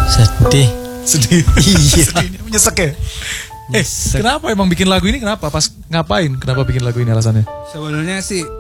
Sedih. Sedih. Iya. Sedih. Menyesek ya? Nyesek. Kenapa emang bikin lagu ini? Kenapa? Pas ngapain? Kenapa bikin lagu ini alasannya? Sebenarnya sih